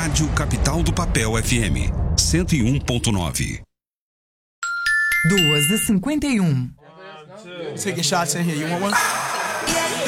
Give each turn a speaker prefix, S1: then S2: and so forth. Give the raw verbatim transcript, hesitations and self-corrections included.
S1: Rádio Capital do Papel F M, cento e um ponto nove.
S2: duas e cinquenta e um.
S3: Taking shots in here. You want one?